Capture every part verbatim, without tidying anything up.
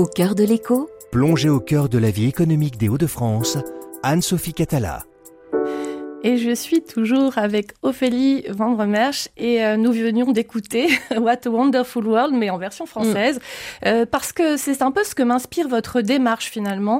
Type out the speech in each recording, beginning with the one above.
Au cœur de l'écho, plongée au cœur de la vie économique des Hauts-de-France, Anne-Sophie Catala. Et je suis toujours avec Ophélie Vandremersch et euh, nous venions d'écouter What a Wonderful World, mais en version française, mmh. euh, parce que c'est un peu ce que m'inspire votre démarche finalement.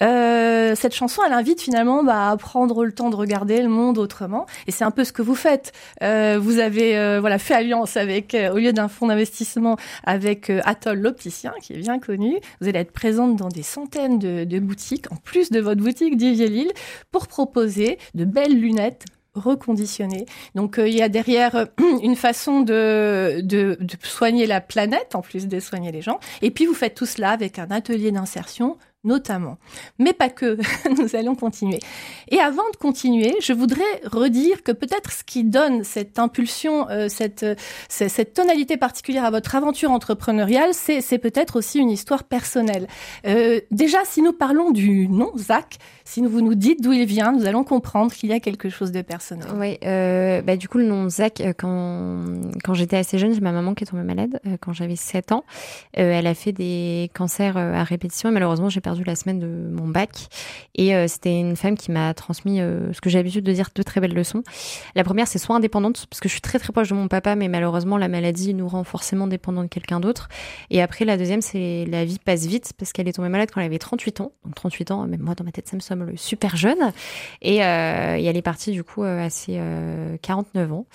Euh, cette chanson, elle invite finalement bah, à prendre le temps de regarder le monde autrement, et c'est un peu ce que vous faites. Euh, vous avez euh, voilà fait alliance avec, euh, au lieu d'un fonds d'investissement, avec euh, Atoll l'opticien, qui est bien connu. Vous allez être présente dans des centaines de, de boutiques, en plus de votre boutique d'Yvelines, pour proposer de belles lunettes reconditionnées. Donc euh, il y a derrière euh, une façon de, de, de soigner la planète, en plus de soigner les gens. Et puis vous faites tout cela avec un atelier d'insertion, notamment. Mais pas que, nous allons continuer. Et avant de continuer, je voudrais redire que peut-être ce qui donne cette impulsion, euh, cette, euh, cette tonalité particulière à votre aventure entrepreneuriale, c'est, c'est peut-être aussi une histoire personnelle. Euh, déjà, si nous parlons du nom Zach, si vous nous dites d'où il vient, nous allons comprendre qu'il y a quelque chose de personnel. Oui, euh, bah, du coup, le nom Zach, quand, quand j'étais assez jeune, j'ai ma maman qui est tombée malade euh, quand j'avais sept ans. Euh, elle a fait des cancers euh, à répétition et malheureusement, j'ai perdu la semaine de mon bac. Et euh, c'était une femme qui m'a transmis euh, ce que j'ai l'habitude de dire, deux très belles leçons. La première, c'est sois indépendante, parce que je suis très très proche de mon papa, mais malheureusement, la maladie nous rend forcément dépendants de quelqu'un d'autre. Et après, la deuxième, c'est la vie passe vite, parce qu'elle est tombée malade quand elle avait trente-huit ans. Donc trente-huit ans, même moi, dans ma tête, ça me semble super jeune. Et, euh, et elle est partie, du coup, à ses euh, quarante-neuf ans.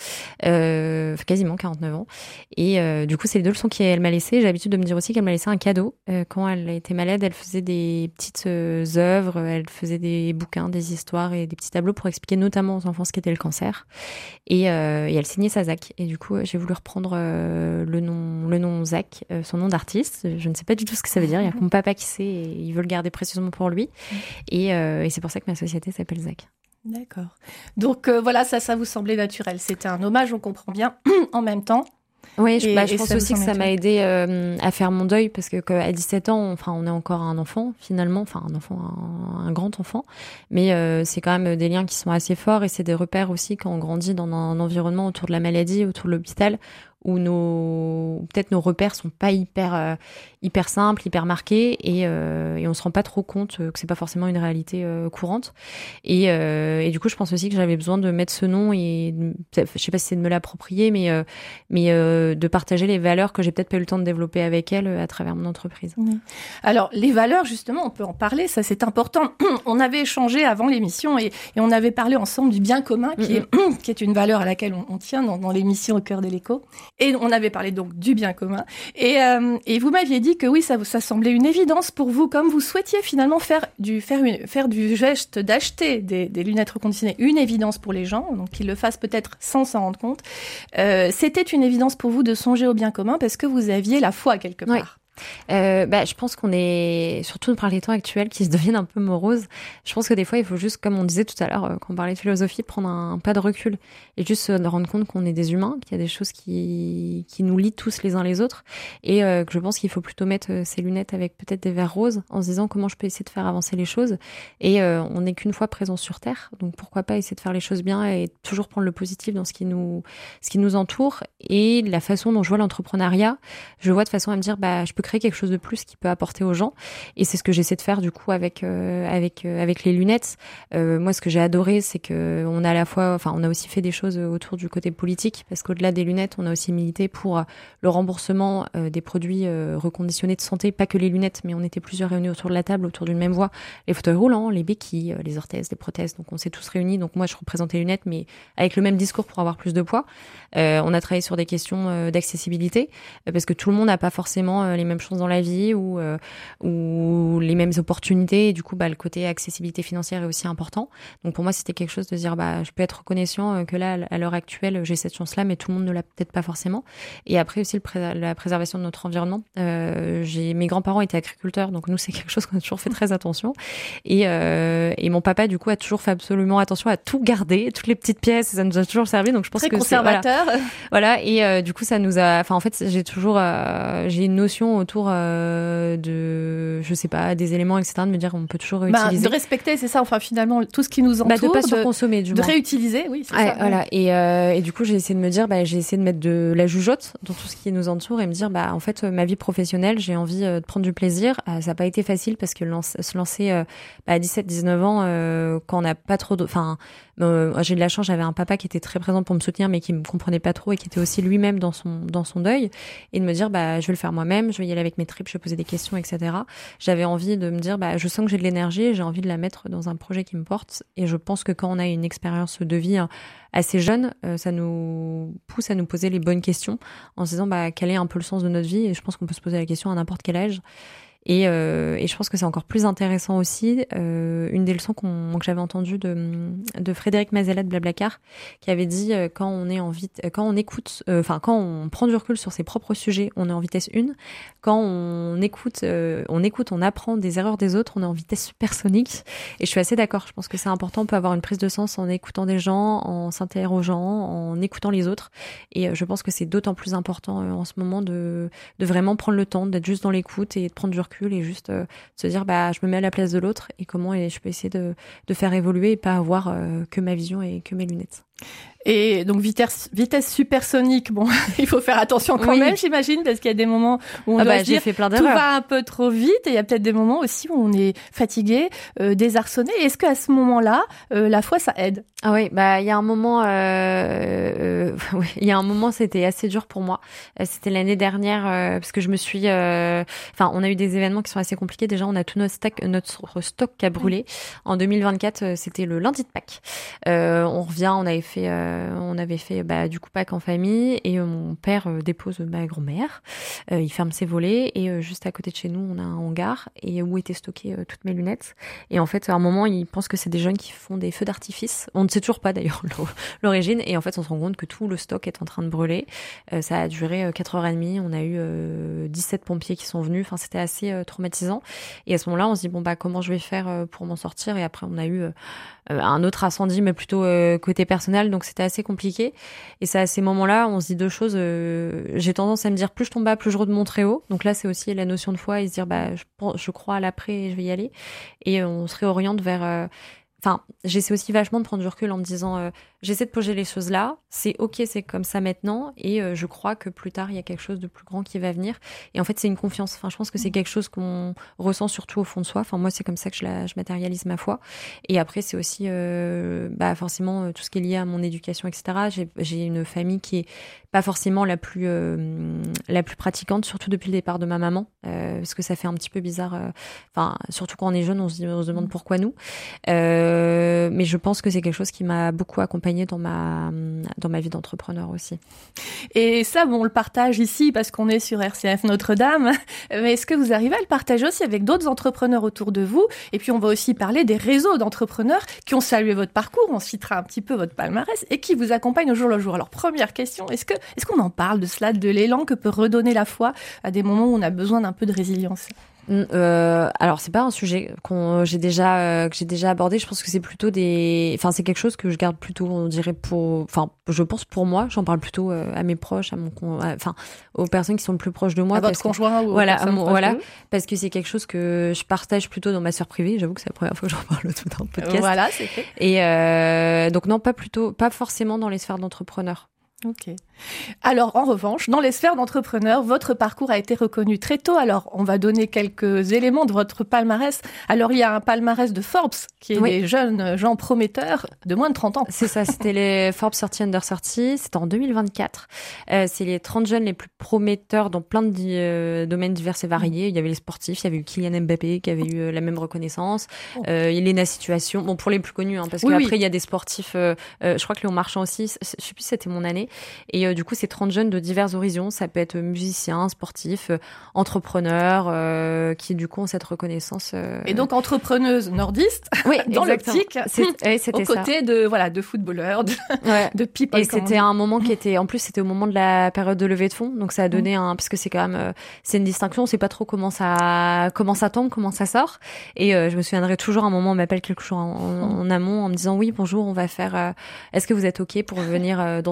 Euh, quasiment quarante-neuf ans. Et euh, du coup, c'est les deux leçons qu'elle m'a laissées. J'ai l'habitude de me dire aussi qu'elle m'a laissé un cadeau. Euh, quand elle était malade, elle faisait des petites euh, œuvres, elle faisait des bouquins, des histoires et des petits tableaux pour expliquer notamment aux enfants ce qu'était le cancer. Et, euh, et elle signait sa Zach. Et du coup, j'ai voulu reprendre euh, le nom, le nom Zach, euh, son nom d'artiste. Je ne sais pas du tout ce que ça veut dire. Il y a que mon papa qui sait et il veut le garder précieusement pour lui. Et, euh, et c'est pour ça que ma société s'appelle Zach. D'accord. Donc euh, voilà, ça, ça vous semblait naturel. C'était un hommage, on comprend bien, en même temps. Oui, je, et, bah, je et pense aussi que ça m'a aidé euh, à faire mon deuil parce que, que à dix-sept ans, enfin, on est encore un enfant finalement, enfin un enfant, un, un grand enfant, mais euh, c'est quand même des liens qui sont assez forts et c'est des repères aussi quand on grandit dans un environnement autour de la maladie, autour de l'hôpital, où nos peut-être nos repères sont pas hyper euh, hyper simples, hyper marqués et, euh, et on se rend pas trop compte que c'est pas forcément une réalité euh, courante et, euh, et du coup je pense aussi que j'avais besoin de mettre ce nom et je sais pas si c'est de me l'approprier mais euh, mais euh, de partager les valeurs que j'ai peut-être pas eu le temps de développer avec elle à travers mon entreprise. Oui. Alors les valeurs justement on peut en parler, ça c'est important. On avait échangé avant l'émission et, et on avait parlé ensemble du bien commun qui mm-hmm. est qui est une valeur à laquelle on, on tient dans, dans l'émission Au cœur de l'écho. Et on avait parlé donc du bien commun. Et, euh, et vous m'aviez dit que oui, ça, ça semblait une évidence pour vous, comme vous souhaitiez finalement faire du, faire une, faire du geste d'acheter des, des lunettes reconditionnées une évidence pour les gens, donc qu'ils le fassent peut-être sans s'en rendre compte. Euh, c'était une évidence pour vous de songer au bien commun parce que vous aviez la foi quelque part. Oui. Euh, bah, je pense qu'on est, surtout par les temps actuels qui se deviennent un peu moroses, je pense que des fois il faut juste, comme on disait tout à l'heure quand on parlait de philosophie, prendre un, un pas de recul et juste se rendre compte qu'on est des humains, qu'il y a des choses qui, qui nous lient tous les uns les autres et euh, que je pense qu'il faut plutôt mettre ses lunettes avec peut-être des verres roses en se disant comment je peux essayer de faire avancer les choses et euh, on n'est qu'une fois présent sur Terre, donc pourquoi pas essayer de faire les choses bien et toujours prendre le positif dans ce qui nous, ce qui nous entoure et la façon dont je vois l'entrepreneuriat, je vois de façon à me dire bah je peux créer quelque chose de plus qui peut apporter aux gens et c'est ce que j'essaie de faire du coup avec euh, avec euh, avec les lunettes. Euh, moi ce que j'ai adoré c'est que on a à la fois enfin on a aussi fait des choses autour du côté politique parce qu'au-delà des lunettes on a aussi milité pour le remboursement euh, des produits euh, reconditionnés de santé, pas que les lunettes mais on était plusieurs réunis autour de la table autour d'une même voie, les fauteuils roulants, les béquilles, les orthèses, les prothèses, donc on s'est tous réunis, donc moi je représentais les lunettes mais avec le même discours pour avoir plus de poids. Euh, on a travaillé sur des questions euh, d'accessibilité euh, parce que tout le monde n'a pas forcément euh, les mêmes choses dans la vie ou euh, ou les mêmes opportunités et du coup bah le côté accessibilité financière est aussi important. Donc pour moi c'était quelque chose de dire bah je peux être reconnaissant que là à l'heure actuelle j'ai cette chance là mais tout le monde ne l'a peut-être pas forcément. Et après aussi le pré- la préservation de notre environnement. Euh, j'ai mes grands-parents étaient agriculteurs donc nous c'est quelque chose qu'on a toujours fait très attention et euh, et mon papa du coup a toujours fait absolument attention à tout garder, toutes les petites pièces, ça nous a toujours servi donc je pense très que conservateur. C'est, voilà, voilà et euh, du coup ça nous a enfin en fait j'ai toujours euh, j'ai une notion m'entoure euh, de, je sais pas, des éléments, et cetera, de me dire on peut toujours bah, réutiliser. De respecter, c'est ça, enfin finalement, tout ce qui nous entoure. Bah, de pas surconsommer, du de moins. De réutiliser, oui, c'est ouais, ça. Voilà. Et, euh, et du coup, j'ai essayé de me dire, bah, j'ai essayé de mettre de la jugeote dans tout ce qui nous entoure et me dire, bah, en fait, ma vie professionnelle, j'ai envie de prendre du plaisir. Euh, ça n'a pas été facile parce que lance, se lancer euh, bah, à dix-sept dix-neuf ans, euh, quand on n'a pas trop de, enfin, euh, j'ai de la chance, j'avais un papa qui était très présent pour me soutenir, mais qui me comprenait pas trop et qui était aussi lui-même dans son, dans son deuil. Et de me dire, bah, je vais le faire moi-même, je vais y aller avec mes tripes, je vais poser des questions, et cetera. J'avais envie de me dire, bah, je sens que j'ai de l'énergie, j'ai envie de la mettre dans un projet qui me porte. Et je pense que quand on a une expérience de vie hein, assez jeune, euh, ça nous pousse à nous poser les bonnes questions en se disant, bah, quel est un peu le sens de notre vie? Et je pense qu'on peut se poser la question à n'importe quel âge. Et, euh, et je pense que c'est encore plus intéressant aussi. Euh, une des leçons qu'on, que j'avais entendues de, de Frédéric Mazella de Blablacar, qui avait dit euh, quand on est en vit, quand on écoute, enfin euh, quand on prend du recul sur ses propres sujets, on est en vitesse une. Quand on écoute, euh, on écoute, on apprend des erreurs des autres, on est en vitesse supersonique. Et je suis assez d'accord. Je pense que c'est important. On peut avoir une prise de sens en écoutant des gens, en s'interrogeant, en écoutant les autres. Et euh, je pense que c'est d'autant plus important euh, en ce moment de, de vraiment prendre le temps, d'être juste dans l'écoute et de prendre du recul et juste euh, se dire bah je me mets à la place de l'autre et comment et je peux essayer de, de faire évoluer et pas avoir euh, que ma vision et que mes lunettes. Et donc vitesse, vitesse supersonique, bon, il faut faire attention quand oui. même, j'imagine, parce qu'il y a des moments où on ah doit bah, se dire fait plein tout va un peu trop vite, et il y a peut-être des moments aussi où on est fatigué, euh, désarçonné. Est-ce qu'à ce moment-là, euh, la foi, ça aide? Ah oui, bah il y a un moment, euh, euh, oui, il y a un moment, c'était assez dur pour moi. C'était l'année dernière euh, parce que je me suis, enfin, euh, on a eu des événements qui sont assez compliqués. Déjà, on a tout notre stock, notre stock qui a brûlé. En deux mille vingt-quatre, c'était le lundi de Pâques. Euh, on revient, on avait fait, euh, on avait fait bah du coup Pâques en famille et euh, mon père euh, dépose ma grand-mère. Euh, il ferme ses volets et euh, juste à côté de chez nous, on a un hangar et où étaient stockées euh, toutes mes lunettes. Et en fait, à un moment, il pense que c'est des jeunes qui font des feux d'artifice. On ne sait toujours pas d'ailleurs l'origine et en fait on se rend compte que tout le stock est en train de brûler. Euh, ça a duré quatre heures trente, on a eu euh, dix-sept pompiers qui sont venus, enfin c'était assez euh, traumatisant et à ce moment-là on se dit bon bah comment je vais faire euh, pour m'en sortir et après on a eu euh, un autre incendie mais plutôt euh, côté personnel donc c'était assez compliqué et c'est à ces moments-là on se dit deux choses, euh, j'ai tendance à me dire plus je tombe bas plus je remonte très haut donc là c'est aussi la notion de foi et se dire bah je, je crois à l'après et je vais y aller et euh, on se réoriente vers euh, Enfin, j'essaie aussi vachement de prendre du recul en me disant euh, j'essaie de poser les choses là, c'est ok, c'est comme ça maintenant et euh, je crois que plus tard il y a quelque chose de plus grand qui va venir et en fait c'est une confiance, enfin je pense que c'est quelque chose qu'on ressent surtout au fond de soi, enfin moi c'est comme ça que je, la, je matérialise ma foi et après c'est aussi euh, bah forcément tout ce qui est lié à mon éducation etc, j'ai, j'ai une famille qui est pas forcément la plus euh, la plus pratiquante, surtout depuis le départ de ma maman euh, parce que ça fait un petit peu bizarre, enfin euh, surtout quand on est jeune on se, dit, on se demande pourquoi nous euh, mais je pense que c'est quelque chose qui m'a beaucoup accompagnée dans ma dans ma vie d'entrepreneur aussi. Et ça bon on le partage ici parce qu'on est sur R C F Notre-Dame, mais est-ce que vous arrivez à le partager aussi avec d'autres entrepreneurs autour de vous? Et puis on va aussi parler des réseaux d'entrepreneurs qui ont salué votre parcours, on citera un petit peu votre palmarès et qui vous accompagnent au jour le jour. Alors première question, est-ce que Est-ce qu'on en parle de cela, de l'élan que peut redonner la foi à des moments où on a besoin d'un peu de résilience? Euh, alors c'est pas un sujet qu'on j'ai déjà euh, que j'ai déjà abordé. Je pense que c'est plutôt des, enfin c'est quelque chose que je garde plutôt, on dirait pour, enfin je pense pour moi, j'en parle plutôt euh, à mes proches, à mon, enfin aux personnes qui sont le plus proches de moi. À votre conjoint ou voilà, à mon, voilà, parce que c'est quelque chose que je partage plutôt dans ma sphère privée. J'avoue que c'est la première fois que j'en parle tout dans le podcast. Voilà, c'est fait. Et euh, donc non, pas plutôt, pas forcément dans les sphères d'entrepreneurs. Ok. Alors, en revanche, dans les sphères d'entrepreneurs, votre parcours a été reconnu très tôt. Alors, on va donner quelques éléments de votre palmarès. Alors, il y a un palmarès de Forbes, qui est oui. des jeunes gens prometteurs de moins de trente ans. C'est ça, c'était les Forbes trente under trente, c'était en deux mille vingt-quatre. Euh, c'est les trente jeunes les plus prometteurs dans plein de euh, domaines divers et variés. Il y avait les sportifs, il y avait eu Kylian Mbappé qui avait eu euh, la même reconnaissance. Oh. Euh, Elena Situation, bon, pour les plus connus, hein, parce oui, qu'après, oui. il y a des sportifs, euh, euh, je crois que Léon Marchand aussi, je sais plus si c'était mon année. Et euh, du coup, c'est trente jeunes de divers horizons. Ça peut être musiciens, sportifs, euh, entrepreneurs, euh, qui du coup ont cette reconnaissance. Euh... Et donc entrepreneuse nordiste, oui, dans l'optique, c'est, ouais, c'était aux côtés ça. de voilà de footballeurs, de, ouais. de people. Et c'était un moment qui était, en plus, c'était au moment de la période de levée de fonds, donc ça a donné mmh. un, parce que c'est quand même, euh, c'est une distinction. On sait pas trop comment ça, comment ça tombe, comment ça sort. Et euh, je me souviendrai toujours un moment, on m'appelle quelque chose en, en, en amont en me disant oui, bonjour, on va faire. Euh, est-ce que vous êtes ok pour venir euh, dans un hôtel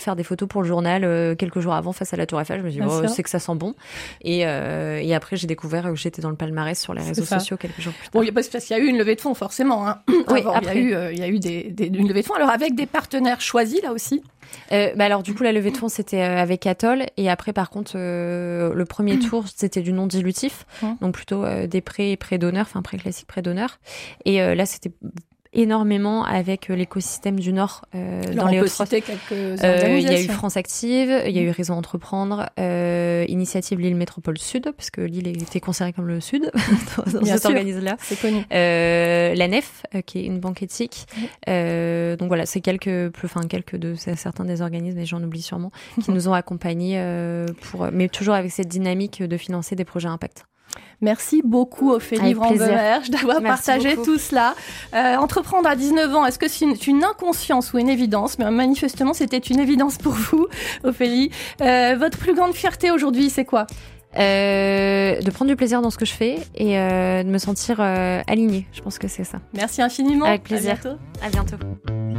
faire des photos pour le journal euh, quelques jours avant face à la Tour Eiffel. Je me suis dit, oh, c'est que ça sent bon. Et, euh, et après, j'ai découvert que j'étais dans le palmarès sur les réseaux sociaux quelques jours plus tard. Bon, il y a parce qu'il y a eu une levée de fonds, forcément. Hein. Oui, Avant, après. Il y a eu, euh, il y a eu des, des, une levée de fonds. Alors, avec des partenaires choisis, là aussi. Euh, bah alors du coup la levée de fonds c'était euh, avec Atoll et après par contre euh, le premier tour c'était du non dilutif, mmh. donc plutôt euh, des prêts prêts d'honneur, enfin prêts classiques prêts d'honneur et euh, là c'était énormément avec l'écosystème du Nord euh, Alors, dans on les peut Hauts-de-France. citer quelques Euh, il y a eu organisations. France Active, il y a eu Réseau Entreprendre, euh, Initiative Lille Métropole Sud, parce que Lille était considérée comme le Sud dans Bien cet sûr, organisme-là. c'est connu. Euh, la Nef, euh, qui est une banque éthique. Oui. Euh, donc voilà, c'est quelques, enfin quelques de certains des organismes, et j'en oublie sûrement, qui nous ont accompagnés euh, pour, mais toujours avec cette dynamique de financer des projets impact. Merci beaucoup Ophélie Wrangbemersch d'avoir Merci partagé beaucoup. tout cela. Euh, entreprendre à dix-neuf ans, est-ce que c'est une, une inconscience ou une évidence? Mais manifestement, c'était une évidence pour vous, Ophélie. Euh, votre plus grande fierté aujourd'hui, c'est quoi? Euh, de prendre du plaisir dans ce que je fais et euh, de me sentir euh, alignée. Je pense que c'est ça. Merci infiniment. Avec plaisir. À bientôt. À bientôt.